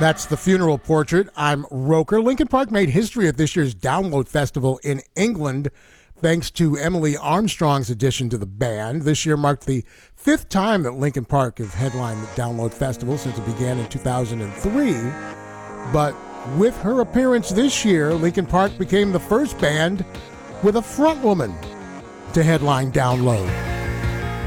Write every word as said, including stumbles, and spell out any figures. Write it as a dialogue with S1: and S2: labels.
S1: That's The Funeral Portrait. I'm Roker. Linkin Park made history at this year's Download Festival in England thanks to Emily Armstrong's addition to the band. This year marked the fifth time that Linkin Park have headlined the Download Festival since it began in two thousand three. But with her appearance this year, Linkin Park became the first band with a frontwoman to headline Download.